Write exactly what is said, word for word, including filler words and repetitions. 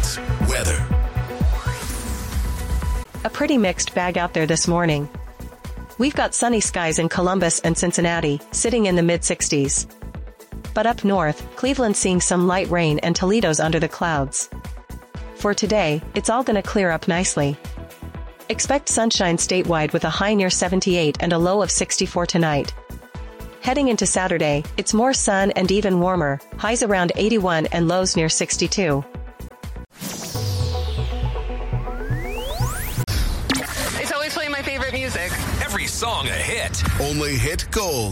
Sports. Weather. A pretty mixed bag out there this morning. We've got sunny skies in Columbus and Cincinnati, sitting in the mid sixties. But up north, Cleveland's seeing some light rain and Toledo's under the clouds. For today, it's all gonna clear up nicely. Expect sunshine statewide with a high near seventy-eight and a low of sixty-four tonight. Heading into Saturday, it's more sun and even warmer, highs around eighty-one and lows near sixty-two. It's always playing my favorite music. Every song a hit. Only hit gold.